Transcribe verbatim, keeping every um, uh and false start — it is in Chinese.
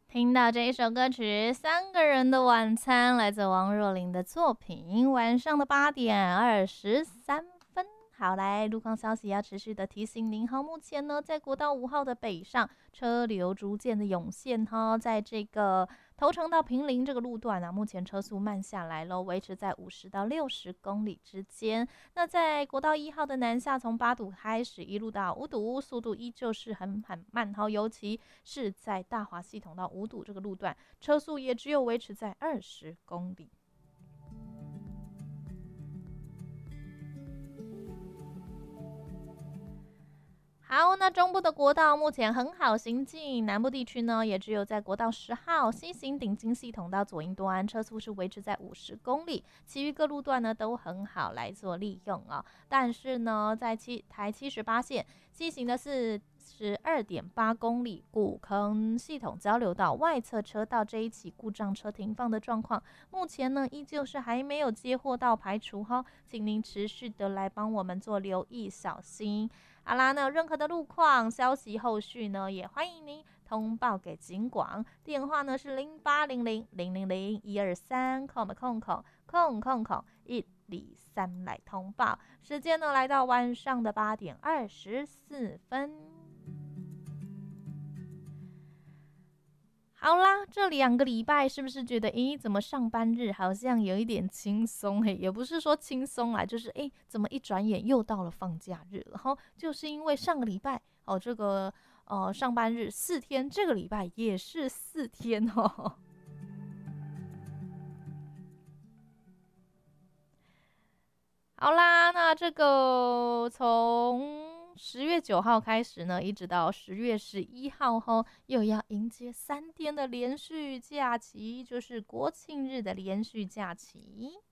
听到这一首歌曲《三个人的晚餐》，来自王若琳的作品。晚上的八点二十三分，好，来路况消息要持续的提醒您哈。目前呢，在国道五号的北上车流逐渐的涌现哈，在这个头城到坪林这个路段啊，目前车速慢下来喽，维持在五十到六十公里之间。那在国道一号的南下，从八堵开始一路到五堵，速度依旧是很很慢哈，尤其是在大华系统到五堵这个路段，车速也只有维持在二十公里。好，那中部的国道目前很好行进，南部地区呢也只有在国道十号西行顶金系统到左营多安，车速是维持在五十公里，其余各路段呢都很好来做利用啊、哦。但是呢，在七台七十八线西行的是十二点八公里，古坑系统交流道外侧车道这一起故障车停放的状况，目前呢依旧是还没有接获到排除哈，请您持续的来帮我们做留意，小心。好啦，那有任何的路况消息，后续呢也欢迎您通报给警广，电话呢是零八零零零零零一二三空空空空空空一里三来通报。时间呢来到晚上的八点二十四分。好啦，这两个礼拜是不是觉得，诶，怎么上班日好像有一点轻松？嘿，也不是说轻松啦，就是诶，怎么一转眼又到了放假日了？哈，就是因为上个礼拜哦，这个呃上班日四天，这个礼拜也是四天哦。好啦，那这个从十月九号开始呢，一直到十月十一号后，又要迎接三天的连续假期，就是国庆日的连续假期。